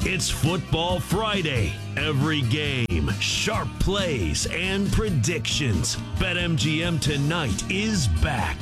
It's Football Friday. Every game, sharp plays, and predictions. BetMGM tonight is back.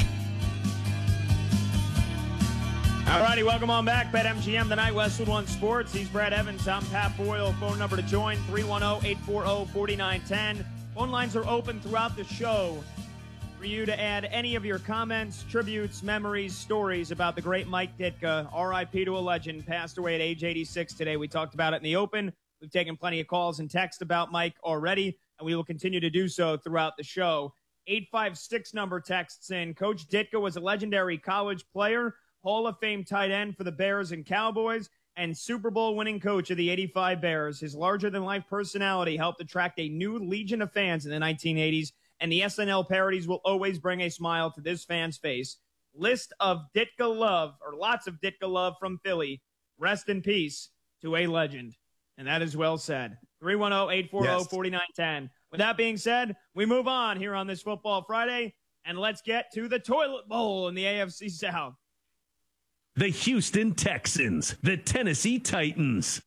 All righty, welcome on back. BetMGM tonight, Westwood One Sports. He's Brad Evans. I'm Pat Boyle. Phone number to join, 310-840-4910. Phone lines are open throughout the show for you to add any of your comments, tributes, memories, stories about the great Mike Ditka, RIP to a legend, passed away at age 86 today. We talked about it in the open. We've taken plenty of calls and texts about Mike already, and we will continue to do so throughout the show. 856 number texts in. Coach Ditka was a legendary college player, Hall of Fame tight end for the Bears and Cowboys, and Super Bowl winning coach of the 85 Bears. His larger-than-life personality helped attract a new legion of fans in the 1980s, and the SNL parodies will always bring a smile to this fan's face. List of Ditka love, or lots of Ditka love from Philly. Rest in peace to a legend. And that is well said. 310-840-4910. With that being said, we move on here on this Football Friday, and let's get to the toilet bowl in the AFC South. The Houston Texans, the Tennessee Titans.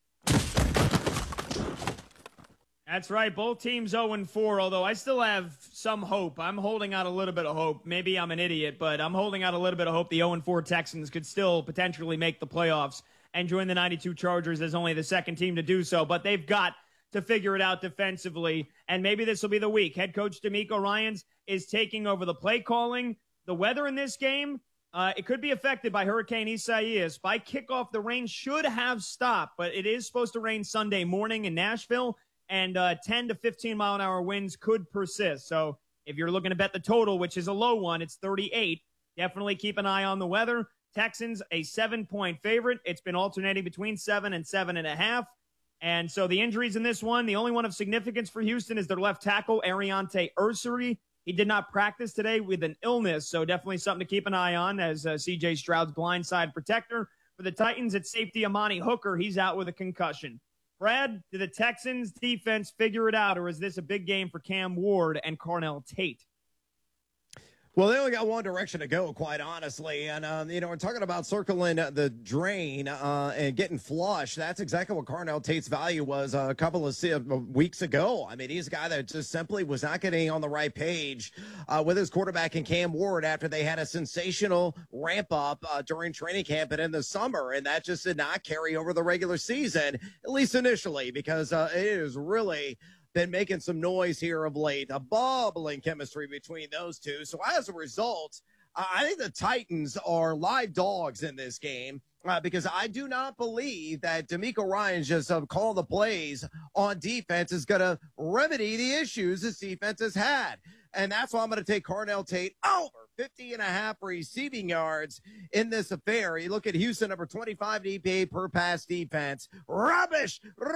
That's right. Both teams 0-4, although I still have some hope. I'm holding out a little bit of hope. Maybe I'm an idiot, but I'm holding out a little bit of hope the 0-4 Texans could still potentially make the playoffs and join the 92 Chargers as only the second team to do so. But they've got to figure it out defensively, and maybe this will be the week. Head coach DeMeco Ryans is taking over the play calling. The weather in this game, it could be affected by Hurricane Isaias. By kickoff, the rain should have stopped, but it is supposed to rain Sunday morning in Nashville, and 10 to 15-mile-an-hour winds could persist. So if you're looking to bet the total, which is a low one, it's 38. Definitely keep an eye on the weather. Texans, a 7-point favorite. It's been alternating between 7 and 7.5. And so the injuries in this one, the only one of significance for Houston is their left tackle, Ariante Ursary. He did not practice today with an illness, so definitely something to keep an eye on as C.J. Stroud's blindside protector. For the Titans, it's safety Amani Hooker. He's out with a concussion. Brad, did the Texans defense figure it out, or is this a big game for Cam Ward and Carnell Tate? Well, they only got one direction to go, quite honestly. And, we're talking about circling the drain and getting flush. That's exactly what Carnell Tate's value was a couple of weeks ago. I mean, he's a guy that just simply was not getting on the right page with his quarterback in Cam Ward after they had a sensational ramp up during training camp and in the summer. And that just did not carry over the regular season, at least initially, because it is really been making some noise here of late, a bubbling chemistry between those two. So as a result, I think the Titans are live dogs in this game because I do not believe that DeMeco Ryans just calling the plays on defense is going to remedy the issues this defense has had. And that's why I'm going to take Carnell Tate over 50.5 receiving yards in this affair. You look at Houston, number 25 in EPA per pass defense. Rubbish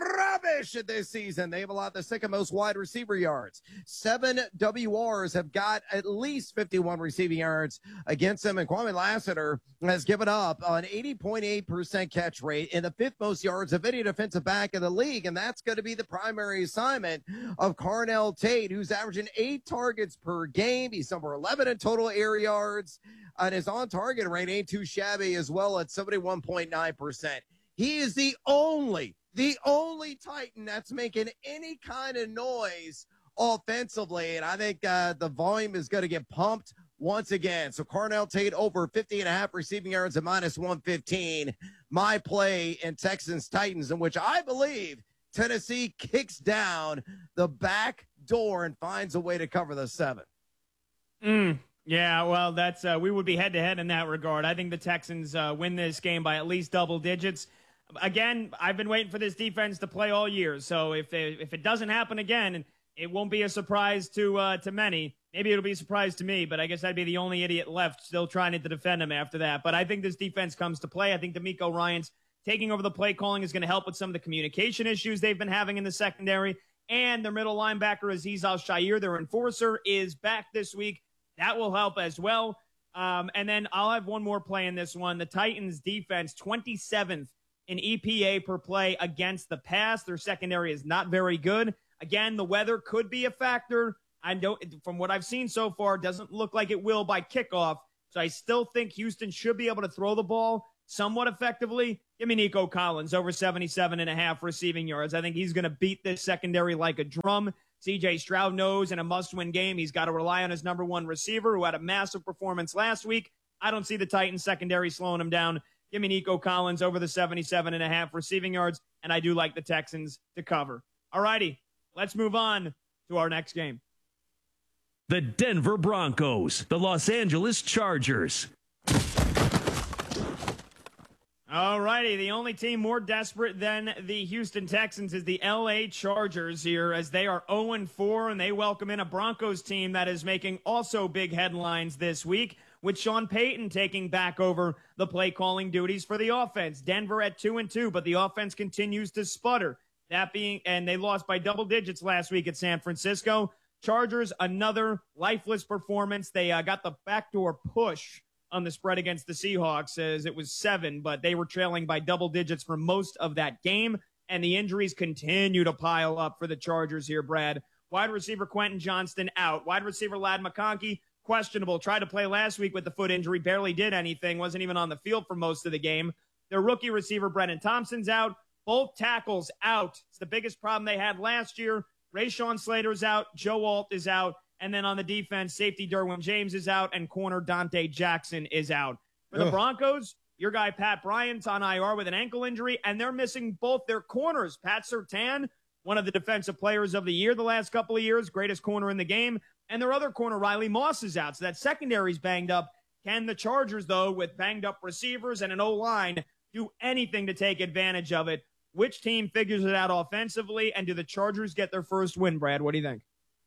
this season. They've allowed the second most wide receiver yards. 7 WRs have got at least 51 receiving yards against them. And Kwame Lassiter has given up an 80.8% catch rate and the fifth most yards of any defensive back in the league. And that's going to be the primary assignment of Carnell Tate, who's averaging 8 targets per game. He's number 11 in total air yards, and his on-target rate ain't too shabby as well at 71.9%. He is the only Titan that's making any kind of noise offensively, and I think the volume is going to get pumped once again. So Carnell Tate over 50.5 receiving yards at -115. My play in Texans-Titans, in which I believe Tennessee kicks down the back door and finds a way to cover the 7. Yeah, well, that's we would be head-to-head in that regard. I think the Texans win this game by at least double digits. Again, I've been waiting for this defense to play all year, so if it doesn't happen again, it won't be a surprise to many. Maybe it'll be a surprise to me, but I guess I'd be the only idiot left still trying to defend him after that. But I think this defense comes to play. I think DeMeco Ryans taking over the play calling is going to help with some of the communication issues they've been having in the secondary. And their middle linebacker, Azeez Al-Shaair, their enforcer, is back this week. That will help as well. And then I'll have one more play in this one. The Titans defense, 27th in EPA per play against the pass. Their secondary is not very good. Again, the weather could be a factor. I don't, from what I've seen so far, doesn't look like it will by kickoff. So I still think Houston should be able to throw the ball. somewhat effectively, give me Nico Collins over 77.5 receiving yards. I think he's going to beat this secondary like a drum. C.J. Stroud knows in a must-win game he's got to rely on his number one receiver who had a massive performance last week. I don't see the Titans secondary slowing him down. Give me Nico Collins over the 77.5 receiving yards, and I do like the Texans to cover. All righty, let's move on to our next game. The Denver Broncos, the Los Angeles Chargers. All righty, the only team more desperate than the Houston Texans is the L.A. Chargers here, as they are 0-4, and they welcome in a Broncos team that is making also big headlines this week, with Sean Payton taking back over the play-calling duties for the offense. Denver at 2-2, but the offense continues to sputter. And they lost by double digits last week at San Francisco. Chargers, another lifeless performance. They got the backdoor push on the spread against the Seahawks, as it was 7, but they were trailing by double digits for most of that game, and the injuries continue to pile up for the Chargers here, Brad. Wide receiver Quentin Johnston out. Wide receiver Ladd McConkey, questionable. Tried to play last week with the foot injury, barely did anything, wasn't even on the field for most of the game. Their rookie receiver Brennan Thompson's out. Both tackles out. It's the biggest problem they had last year. Rashawn Slater's out. Joe Alt is out. And then on the defense, safety Derwin James is out, and corner Dante Jackson is out. For the Broncos, your guy Pat Bryant's on IR with an ankle injury, and they're missing both their corners. Pat Surtain, one of the defensive players of the year the last couple of years, greatest corner in the game, and their other corner, Riley Moss, is out. So that secondary's banged up. Can the Chargers, though, with banged-up receivers and an O-line, do anything to take advantage of it? Which team figures it out offensively, and do the Chargers get their first win, Brad? What do you think?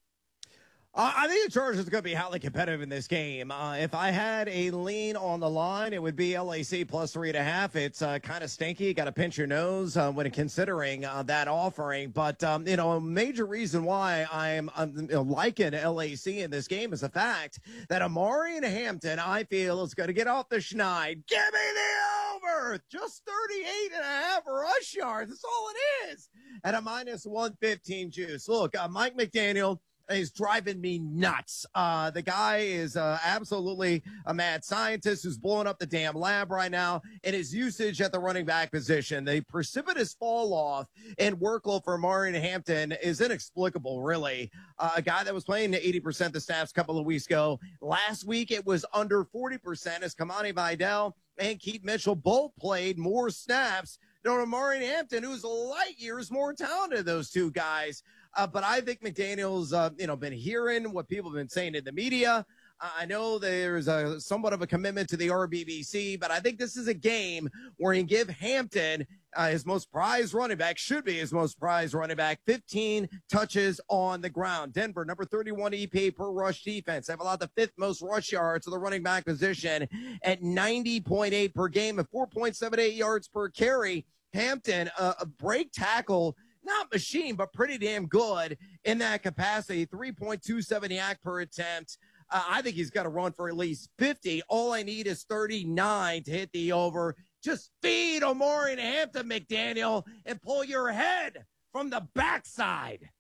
I think the Chargers are going to be highly competitive in this game. If I had a lean on the line, it would be LAC plus 3.5. It's kind of stinky. You got to pinch your nose when considering that offering. But, a major reason why I'm liking LAC in this game is the fact that Omarion Hampton, I feel, is going to get off the schneid. Give me the over! Just 38.5 rush yards. That's all it is. At a minus 115 juice. Look, Mike McDaniel is driving me nuts. The guy is absolutely a mad scientist who's blowing up the damn lab right now. And his usage at the running back position, the precipitous fall off and workload for Omarion Hampton is inexplicable, really. A guy that was playing 80% of the snaps a couple of weeks ago. Last week, it was under 40% as Kamani Vidal and Keith Mitchell both played more snaps. Omarion Hampton, who's light years more talented than those two guys. But I think McDaniel's, been hearing what people have been saying in the media. I know there's somewhat of a commitment to the RBBC, but I think this is a game where you can give Hampton his most prized running back, should be his most prized running back, 15 touches on the ground. Denver, number 31 EPA per rush defense. They've allowed the 5th most rush yards to the running back position at 90.8 per game and 4.78 yards per carry. Hampton, a break tackle, not machine, but pretty damn good in that capacity. 3.27 yak per attempt. I think he's got to run for at least 50. All I need is 39 to hit the over. Just feed Omarion Hampton, McDaniel, and pull your head from the backside.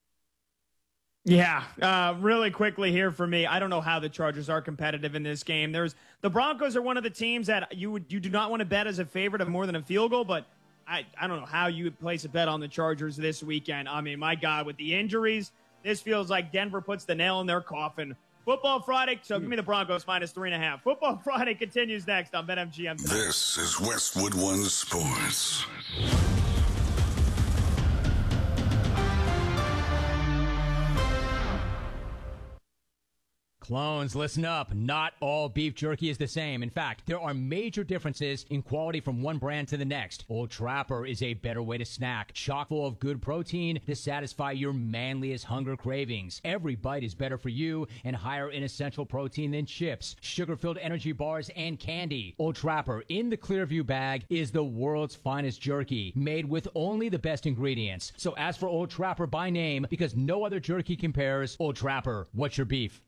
Yeah, really quickly here for me. I don't know how the Chargers are competitive in this game. The Broncos are one of the teams that you do not want to bet as a favorite of more than a field goal, but I don't know how you would place a bet on the Chargers this weekend. I mean, my God, with the injuries, this feels like Denver puts the nail in their coffin. Football Friday, so give me the Broncos minus 3.5. Football Friday continues next on BetMGM tonight. This is Westwood One Sports. Clones, listen up. Not all beef jerky is the same. In fact, there are major differences in quality from one brand to the next. Old Trapper is a better way to snack, chock full of good protein to satisfy your manliest hunger cravings. Every bite is better for you and higher in essential protein than chips, sugar-filled energy bars, and candy. Old Trapper in the Clearview bag is the world's finest jerky, made with only the best ingredients. So ask for Old Trapper by name because no other jerky compares. Old Trapper, what's your beef?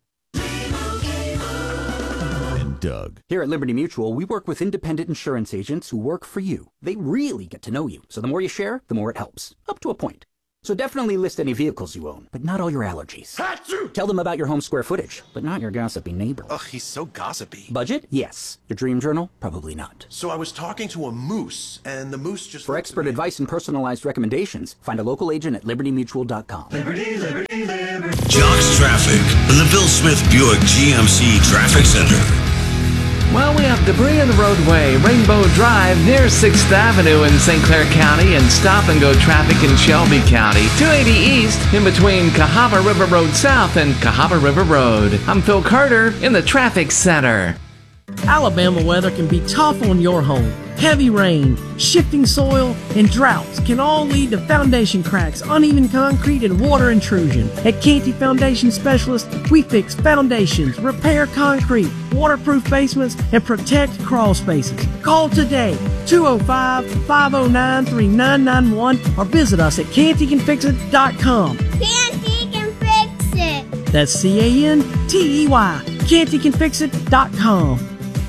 And Doug. Here at Liberty Mutual, we work with independent insurance agents who work for you. They really get to know you, so the more you share, the more it helps. Up to a point. So definitely list any vehicles you own, but not all your allergies. Achoo! Tell them about your home square footage, but not your gossipy neighbor. Ugh, he's so gossipy. Budget? Yes. Your dream journal? Probably not. So I was talking to a moose, and the moose just... For expert advice and personalized recommendations, find a local agent at libertymutual.com. Liberty, liberty, liberty. Jocks Traffic in the Bill Smith Buick GMC Traffic Center. Well, we have debris in the roadway, Rainbow Drive near 6th Avenue in St. Clair County, and stop-and-go traffic in Shelby County. 280 East in between Cahaba River Road South and Cahaba River Road. I'm Phil Carter in the Traffic Center. Alabama weather can be tough on your home. Heavy rain, shifting soil, and droughts can all lead to foundation cracks, uneven concrete, and water intrusion. At Canty Foundation Specialists, we fix foundations, repair concrete, waterproof basements, and protect crawl spaces. Call today, 205-509-3991, or visit us at CantyCanFixIt.com. Canty can fix it. That's CANTEY, CantyCanFixIt.com.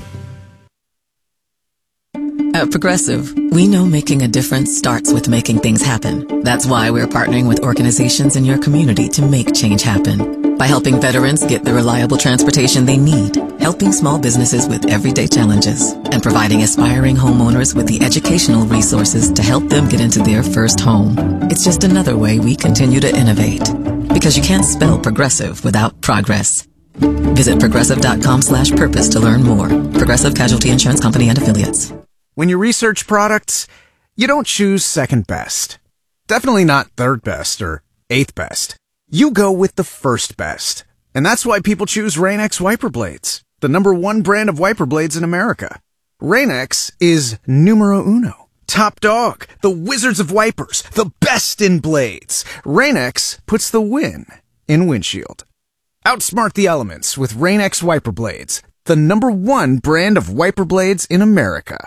At Progressive, we know making a difference starts with making things happen. That's why we're partnering with organizations in your community to make change happen. By helping veterans get the reliable transportation they need, helping small businesses with everyday challenges, and providing aspiring homeowners with the educational resources to help them get into their first home. It's just another way we continue to innovate. Because you can't spell progressive without progress. Visit progressive.com/purpose to learn more. Progressive Casualty Insurance Company and Affiliates. When you research products, you don't choose second best. Definitely not third best or eighth best. You go with the first best. And that's why people choose Rain-X wiper blades, the #1 brand of wiper blades in America. Rain-X is numero uno. Top dog, the wizards of wipers, the best in blades. Rain-X puts the win in windshield. Outsmart the elements with Rain-X wiper blades, the #1 brand of wiper blades in America.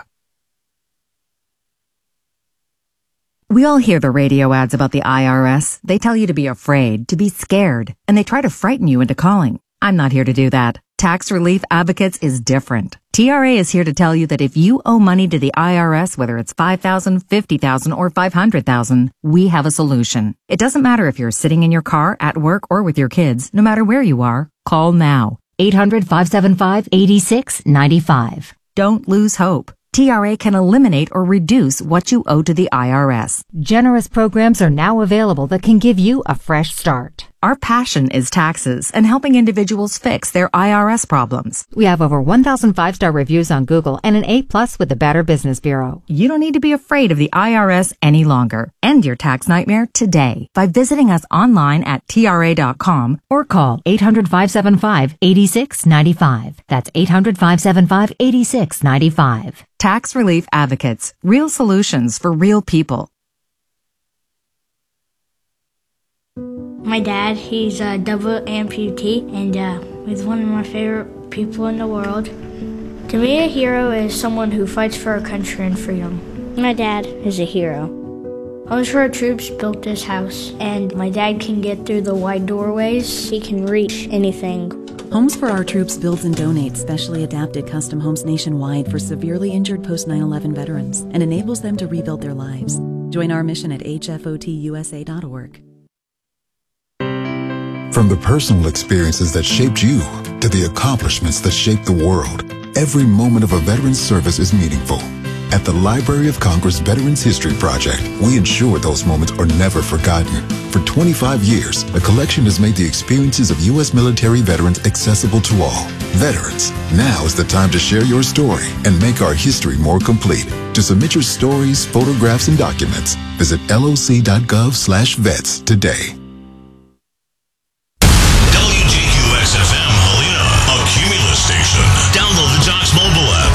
We all hear the radio ads about the IRS. They tell you to be afraid, to be scared, and they try to frighten you into calling. I'm not here to do that. Tax Relief Advocates is different. TRA is here to tell you that if you owe money to the IRS, whether it's $5,000, $50,000, or $500,000, we have a solution. It doesn't matter if you're sitting in your car, at work, or with your kids. No matter where you are, call now. 800-575-8695. Don't lose hope. TRA can eliminate or reduce what you owe to the IRS. Generous programs are now available that can give you a fresh start. Our passion is taxes and helping individuals fix their IRS problems. We have over 1,000 5-star reviews on Google and an A+ with the Better Business Bureau. You don't need to be afraid of the IRS any longer. End your tax nightmare today by visiting us online at TRA.com or call 800-575-8695. That's 800-575-8695. Tax Relief Advocates. Real solutions for real people. My dad, he's a double amputee, and he's one of my favorite people in the world. To me, a hero is someone who fights for our country and freedom. My dad is a hero. Homes for Our Troops built this house, and my dad can get through the wide doorways. He can reach anything. Homes for Our Troops builds and donates specially adapted custom homes nationwide for severely injured post-9/11 veterans and enables them to rebuild their lives. Join our mission at hfotusa.org. From the personal experiences that shaped you to the accomplishments that shaped the world, every moment of a veteran's service is meaningful. At the Library of Congress Veterans History Project, we ensure those moments are never forgotten. For 25 years, the collection has made the experiences of U.S. military veterans accessible to all. Veterans, now is the time to share your story and make our history more complete. To submit your stories, photographs, and documents, visit loc.gov/vets today.